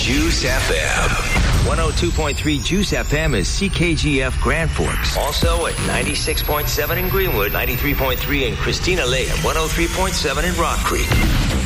Juice FM. 102.3 Juice FM is CKGF Grand Forks. Also at 96.7 in Greenwood, 93.3 in Christina Lake, and 103.7 in Rock Creek.